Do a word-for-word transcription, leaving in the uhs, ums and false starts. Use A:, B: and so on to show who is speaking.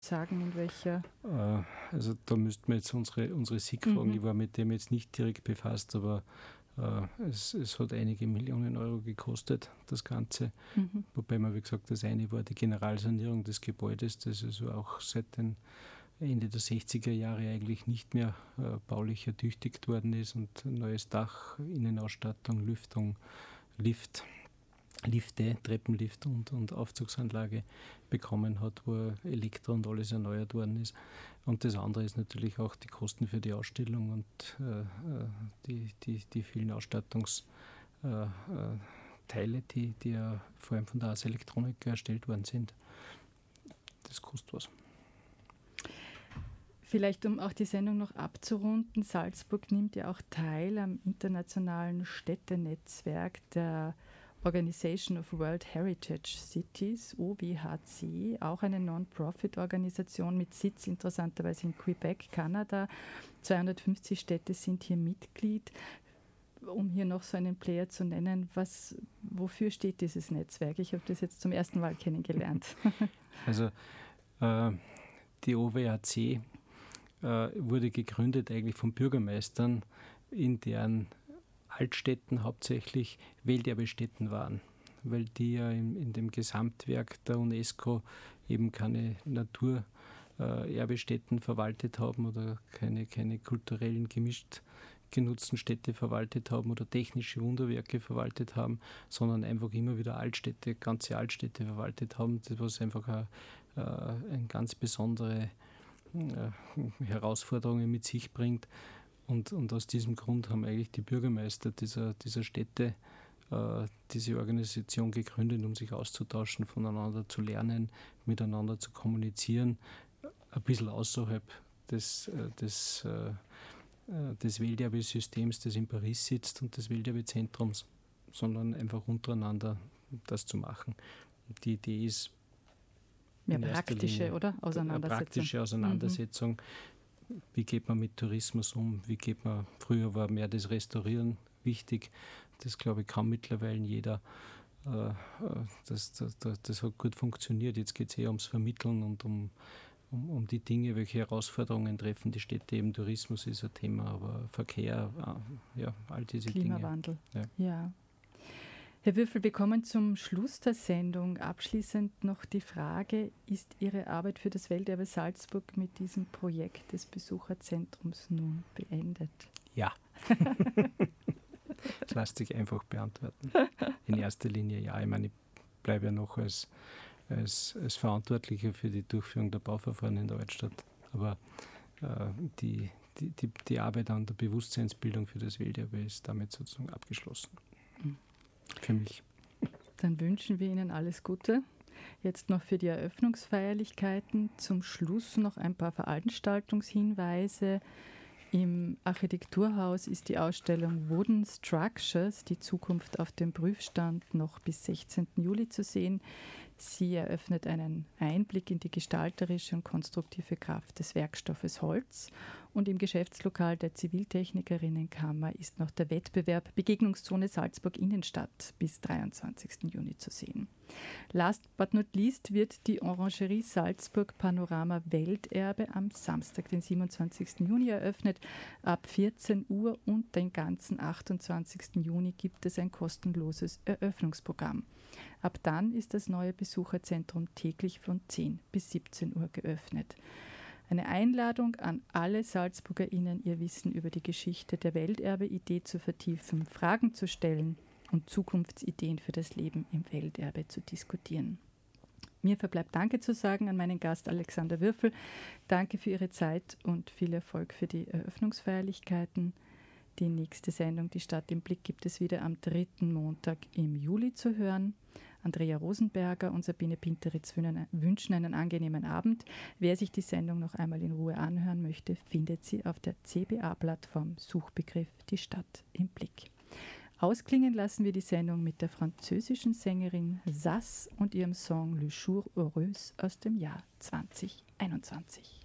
A: sagen, in welcher?
B: Äh, also da müssten wir jetzt unsere, unsere S I G fragen. Mhm. Ich war mit dem jetzt nicht direkt befasst, aber äh, es, es hat einige Millionen Euro gekostet, das Ganze. Mhm. Wobei man, wie gesagt, das eine war die Generalsanierung des Gebäudes, das also auch seit den Ende der sechziger Jahre eigentlich nicht mehr äh, baulich ertüchtigt worden ist und ein neues Dach, Innenausstattung, Lüftung, Lift, Lifte, Treppenlift und, und Aufzugsanlage bekommen hat, wo Elektro und alles erneuert worden ist. Und das andere ist natürlich auch die Kosten für die Ausstellung und äh, die, die, die vielen Ausstattungsteile, äh, die, die ja vor allem von der Ars Electronica erstellt worden sind. Das kostet was.
A: Vielleicht, um auch die Sendung noch abzurunden, Salzburg nimmt ja auch teil am internationalen Städtenetzwerk der Organization of World Heritage Cities, O W H C, auch eine Non-Profit-Organisation mit Sitz interessanterweise in Quebec, Kanada. zweihundertfünfzig Städte sind hier Mitglied. Um hier noch so einen Player zu nennen, was, wofür steht dieses Netzwerk? Ich habe das jetzt zum ersten Mal kennengelernt.
B: Also äh, die O W H C wurde gegründet eigentlich von Bürgermeistern, in deren Altstädten hauptsächlich Welterbestätten waren, weil die ja in, in dem Gesamtwerk der UNESCO eben keine Naturerbestätten verwaltet haben oder keine, keine kulturellen gemischt genutzten Städte verwaltet haben oder technische Wunderwerke verwaltet haben, sondern einfach immer wieder Altstädte, ganze Altstädte verwaltet haben, das was einfach eine, eine ganz besondere Herausforderungen mit sich bringt. Und, und aus diesem Grund haben eigentlich die Bürgermeister dieser, dieser Städte äh, diese Organisation gegründet, um sich auszutauschen, voneinander zu lernen, miteinander zu kommunizieren, ein bisschen außerhalb des, des, äh, des Welterbesystems, das in Paris sitzt und des Welterbezentrums, sondern einfach untereinander das zu machen. Die Idee ist,
A: mehr praktische, Linie, oder? Auseinandersetzung.
B: Eine praktische Auseinandersetzung. Mhm. Wie geht man mit Tourismus um? Wie geht man, früher war mehr das Restaurieren wichtig. Das, glaube ich, kann mittlerweile jeder. Das, das, das, das hat gut funktioniert. Jetzt geht es eher ums Vermitteln und um, um, um die Dinge, welche Herausforderungen treffen die Städte. Eben Tourismus ist ein Thema, aber Verkehr, ja, all diese
A: Klimawandel.
B: Dinge.
A: Ja. ja. Herr Würfel, wir kommen zum Schluss der Sendung. Abschließend noch die Frage, ist Ihre Arbeit für das Welterbe Salzburg mit diesem Projekt des Besucherzentrums nun beendet?
B: Ja. Das lässt sich einfach beantworten. In erster Linie ja. Ich meine, ich bleibe ja noch als, als, als Verantwortlicher für die Durchführung der Bauverfahren in der Altstadt. Aber äh, die, die, die, die Arbeit an der Bewusstseinsbildung für das Welterbe ist damit sozusagen abgeschlossen. Mhm. Für mich.
A: Dann wünschen wir Ihnen alles Gute. Jetzt noch für die Eröffnungsfeierlichkeiten. Zum Schluss noch ein paar Veranstaltungshinweise. Im Architekturhaus ist die Ausstellung Wooden Structures, die Zukunft auf dem Prüfstand, noch bis sechzehnten Juli zu sehen. Sie eröffnet einen Einblick in die gestalterische und konstruktive Kraft des Werkstoffes Holz. Und im Geschäftslokal der Ziviltechnikerinnenkammer ist noch der Wettbewerb Begegnungszone Salzburg Innenstadt bis dreiundzwanzigsten Juni zu sehen. Last but not least wird die Orangerie Salzburg Panorama Welterbe am Samstag, den siebenundzwanzigsten Juni eröffnet. Ab vierzehn Uhr und den ganzen achtundzwanzigsten Juni gibt es ein kostenloses Eröffnungsprogramm. Ab dann ist das neue Besucherzentrum täglich von zehn bis siebzehn Uhr geöffnet. Eine Einladung an alle SalzburgerInnen, ihr Wissen über die Geschichte der Welterbe-Idee zu vertiefen, Fragen zu stellen und Zukunftsideen für das Leben im Welterbe zu diskutieren. Mir verbleibt Danke zu sagen an meinen Gast Alexander Würfel. Danke für Ihre Zeit und viel Erfolg für die Eröffnungsfeierlichkeiten. Die nächste Sendung, die Stadt im Blick, gibt es wieder am dritten Montag im Juli zu hören. Andrea Rosenberger und Sabine Pinteritz wünschen einen angenehmen Abend. Wer sich die Sendung noch einmal in Ruhe anhören möchte, findet sie auf der C B A-Plattform Suchbegriff Die Stadt im Blick. Ausklingen lassen wir die Sendung mit der französischen Sängerin Sass und ihrem Song Le Jour Heureuse aus dem Jahr zweitausendeinundzwanzig.